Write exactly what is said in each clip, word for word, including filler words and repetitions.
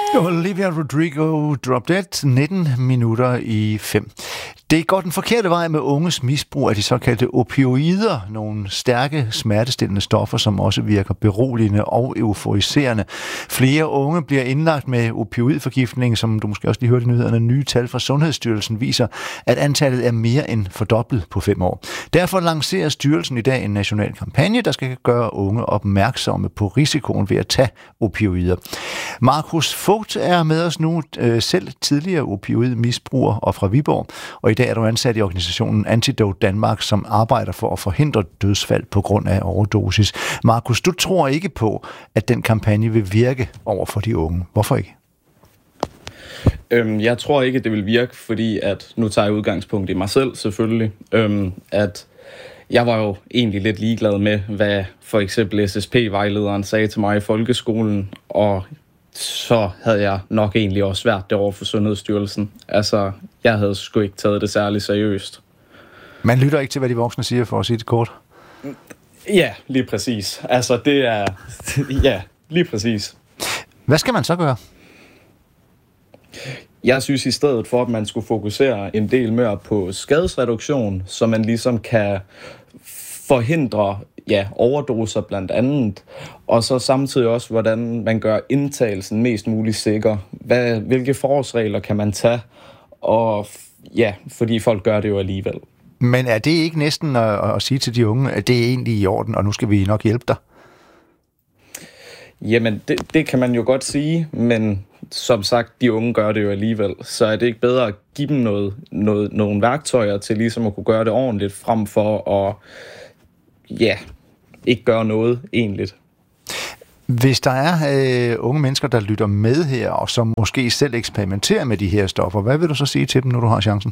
Olivia Rodrigo, Drop Dead, nitten minutter i fem. Det går den forkerte vej med unges misbrug af de såkaldte opioider, nogle stærke smertestillende stoffer, som også virker beroligende og euforiserende. Flere unge bliver indlagt med opioidforgiftning, som du måske også lige hørte i nyhederne. Nye tal fra Sundhedsstyrelsen viser, at antallet er mere end fordoblet på fem år. Derfor lancerer styrelsen i dag en national kampagne, der skal gøre unge opmærksomme på risikoen ved at tage opioider. Markus Vogt er med os nu, selv tidligere opioidmisbruger og fra Viborg, og i dag er du ansat i organisationen Antidote Danmark, som arbejder for at forhindre dødsfald på grund af overdosis. Markus, du tror ikke på, at den kampagne vil virke over for de unge. Hvorfor ikke? Øhm, jeg tror ikke, det vil virke, fordi at, nu tager jeg udgangspunkt i mig selv selvfølgelig, øhm, at jeg var jo egentlig lidt ligeglad med, hvad for eksempel S S P-vejlederen sagde til mig i folkeskolen, og så havde jeg nok egentlig også været det over for Sundhedsstyrelsen. Altså, jeg havde sgu ikke taget det særlig seriøst. Man lytter ikke til, hvad de voksne siger, for at sige det kort? Ja, lige præcis. Altså, det er... Ja, lige præcis. Hvad skal man så gøre? Jeg synes i stedet for, at man skulle fokusere en del mere på skadesreduktion, så man ligesom kan forhindre ja, overdoser blandt andet, og så samtidig også, hvordan man gør indtagelsen mest muligt sikker. Hvad, hvilke forholdsregler kan man tage, og ja, fordi folk gør det jo alligevel. Men er det ikke næsten at, at sige til de unge, at det er egentlig i orden, og nu skal vi nok hjælpe dig? Jamen, det, det kan man jo godt sige, men som sagt, de unge gør det jo alligevel. Så er det ikke bedre at give dem noget, noget, nogle værktøjer til ligesom at kunne gøre det ordentligt, frem for at ja, ikke gøre noget egentligt. Hvis der er øh, unge mennesker, der lytter med her, og som måske selv eksperimenterer med de her stoffer, hvad vil du så sige til dem, når du har chancen?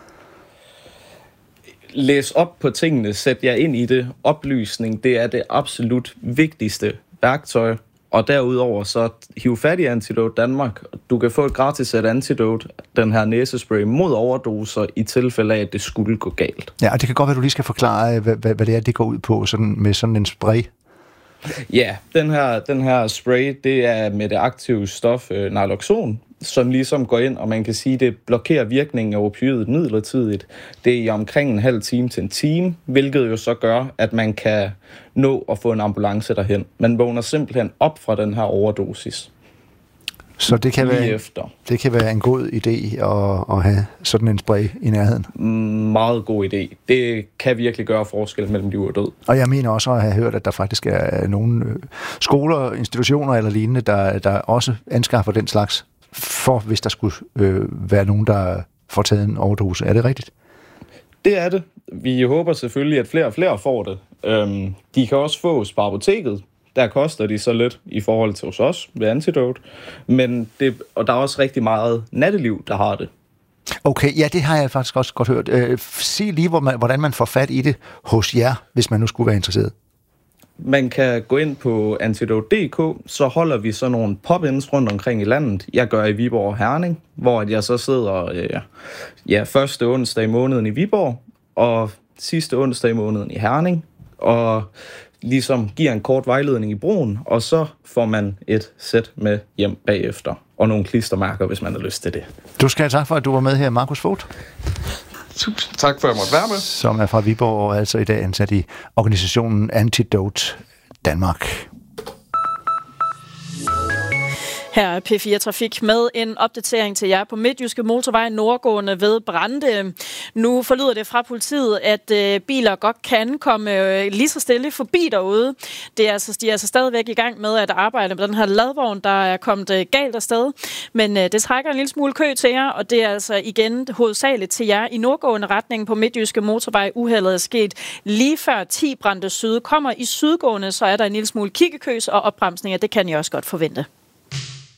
Læs op på tingene, sæt jer ind i det. Oplysning, det er det absolut vigtigste værktøj. Og derudover så hiv fat i Antidote Danmark. Du kan få et gratis sæt Antidote, den her næsespray mod overdoser, i tilfælde af, at det skulle gå galt. Ja, og det kan godt være, at du lige skal forklare, hvad, hvad, hvad det er, det går ud på sådan, med sådan en spray. Ja, den her, den her spray, det er med det aktive stof øh, naloxon, som ligesom går ind, og man kan sige, det blokerer virkningen af opioidet midlertidigt. Det er i omkring en halv time til en time, hvilket jo så gør, at man kan nå at få en ambulance derhen. Man vågner simpelthen op fra den her overdosis. Så det kan, være, efter. det kan være en god idé at, at have sådan en spray i nærheden? Meget god idé. Det kan virkelig gøre forskel mellem liv og død. Og jeg mener også at have hørt, at der faktisk er nogle skoler, institutioner eller lignende, der, der også anskaffer den slags, for hvis der skulle øh, være nogen, der får taget en overdose. Er det rigtigt? Det er det. Vi håber selvfølgelig, at flere og flere får det. Øhm, de kan også fås på apoteket. Der koster de så lidt i forhold til hos os ved Antidote. Men det, og der er også rigtig meget natteliv, der har det. Okay, ja, det har jeg faktisk også godt hørt. Øh, sig lige, hvor man, hvordan man får fat i det hos jer, hvis man nu skulle være interesseret. Man kan gå ind på antidote punktum d k, så holder vi så nogle pop-ins rundt omkring i landet. Jeg gør i Viborg og Herning, hvor jeg så sidder øh, ja, første onsdag i måneden i Viborg, og sidste onsdag i måneden i Herning, og ligesom giver en kort vejledning i brugen, og så får man et sæt med hjem bagefter, og nogle klistermærker, hvis man har lyst til det. Du skal have tak for, at du var med her, Markus Vogt. Tusind tak for, at jeg måtte være med. Som er fra Viborg og altså i dag ansat i organisationen Antidote Danmark. Her er P fire Trafik med en opdatering til jer på Midtjyske Motorvej nordgående ved Brande. Nu forlyder det fra politiet, at øh, biler godt kan komme øh, lige så stille forbi derude. Det er altså, de er altså stadigvæk i gang med at arbejde med den her ladvogn, der er kommet øh, galt afsted. Men øh, det trækker en lille smule kø til jer, og det er altså igen hovedsageligt til jer i nordgående retning på Midtjyske Motorvej. Uheldet er sket lige før ti Brande Syd kommer i sydgående, så er der en lille smule kiggekøs og opbremsninger. Det kan I også godt forvente.